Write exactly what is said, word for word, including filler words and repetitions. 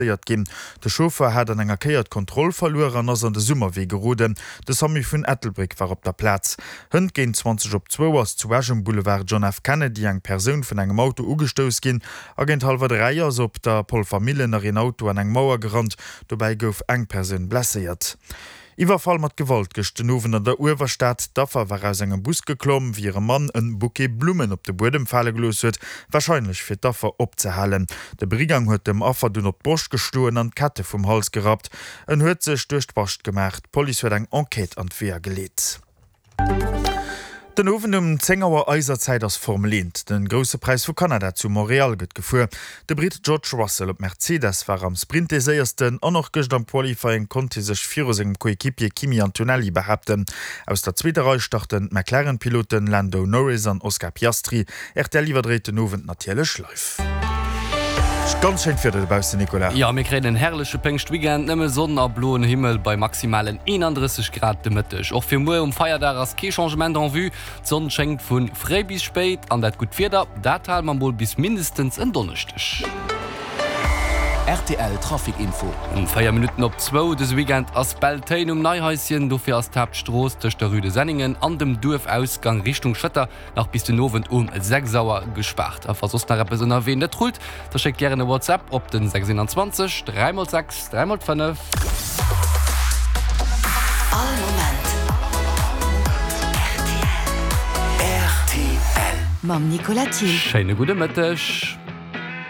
gin. De Chauffeur hat an enger keiert Kontroll verloren ass an de Summerwee geroden. De Sami vun Ethelbrick war op der Platz. Hënd gin zwanzig op zwei ass zu Wagem Boulevard John F. Kennedy eng Persoun vun engem Auto ugestos gin. Agent halwer drei ass op der Polfamilien er in Auto an eng Mauer gerannt, dobei gouf eng Persoun blessiert. Iwerfall mat Gewalt gechten Owen an der Uwerstadt, Daffer war aus engem Bus geklomm, wie ihre Mann en Bouquet Blumen op de Bodem falle gelos huet, wahrscheinlich fir Daffer opzehalen. De Brigang huet dem Affer dun op Bosch gestoen an Katte vum Hals gerat. En huet sech durchbarcht gemacht, Poli huet eng Enquete an d'Wehr geleet. Den Owen um Zengauer Eiserzeit as formlint. Den grosse Preis vu Kanada zu Montreal gëtt gefuer. De Brit George Russell op Mercedes war am Sprint des Eiersten an noch gëcht am Qualifying konnte sech vir segem Koekipier Kimi Antonelli behaupten. Aus der zweite Reihe starten McLaren-Piloten Lando Norris an Oscar Piastri. Er der liewerdreht den Owen natiele Schleif. Ganz schön für den Nicola. Ja, wir kriegen einen herrlichen Pfingstweekend, nimmer Sonne am blauen Himmel bei maximalen einunddreißig Grad de Mittag. Auch für morgen um Feiertag ist kein Changement en vue. Die Sonne schenkt von früh bis spät, an das gut Vierter, da teilt man wohl bis mindestens in Donnerstag. R T L Trafikinfo. Um vier Minuten ab zwei des Weekend aus Beltane um Neuhäuschen, dafür aus Tabstrasse durch der Rüde Senningen an dem Dorfausgang Richtung Schötter nach bis den Abend um sechs Uhr gesperrt. Auf was noch etwas erwähnt nicht trut, da schickt gerne WhatsApp auf den sechsundzwanzig drei mal sechs drei mal fünf. All Moment. R T L. R T L. Mam Nicola Thiel. Schöne gute Mittag.